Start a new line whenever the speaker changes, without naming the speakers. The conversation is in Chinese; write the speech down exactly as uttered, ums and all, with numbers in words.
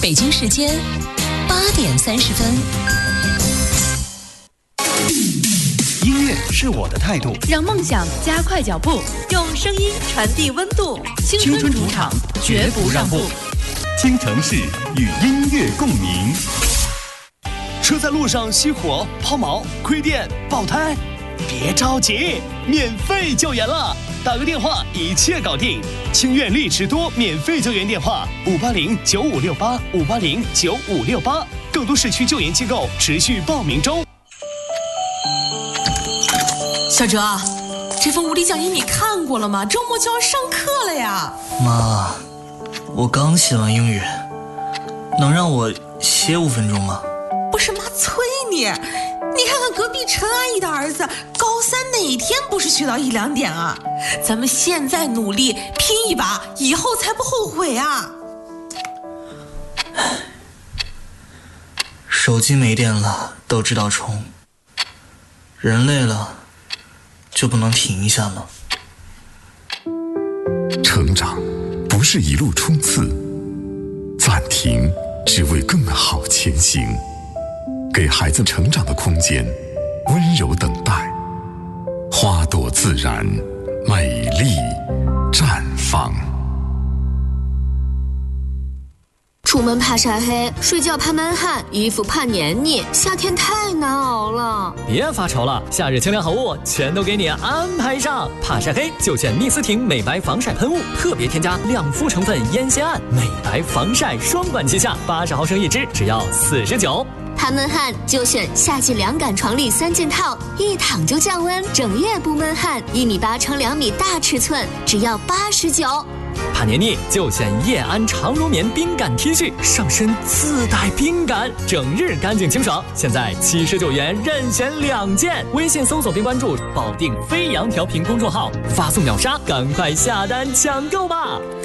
北京时间八点三十分。
音乐是我的态度，
让梦想加快脚步，用声音传递温度。青春主场，绝不让步。
京城市与音乐共鸣。车在路上熄火、抛锚、亏电、爆胎，别着急，免费救援了，打个电话一切搞定。清苑丽驰多免费救援电话：五八零九五六八五八零九五六八，更多市区救援机构持续报名中。
小哲，这份物理讲义你看过了吗？周末就要上课了呀。
妈，我刚写完英语，能让我歇五分钟吗？
不是妈催你，你看看隔壁陈阿姨的儿子，高三哪天不是学到一两点啊？咱们现在努力拼一把，以后才不后悔啊。
手机没电了都知道充，人累了就不能停一下吗？
成长不是一路冲刺，暂停只为更好前行。给孩子成长的空间，温柔等待，花朵自然，美丽绽放。
出门怕晒黑，睡觉怕闷汗，衣服怕黏腻，夏天太难熬了。
别发愁了，夏日清凉好物全都给你安排上。怕晒黑就选蜜思婷美白防晒喷雾，特别添加两副成分烟酰胺，美白防晒双管齐下，八十毫升一支，只要四十九。
怕闷汗就选夏季凉感床笠三件套，一躺就降温，整夜不闷汗，一米八乘两米大尺寸，只要八十九。
怕黏腻就选叶安长绒棉冰感 T 恤，上身自带冰感，整日干净清爽。现在七十九元任选两件，微信搜索并关注保定飞扬调频公众号，发送秒杀，赶快下单抢购吧。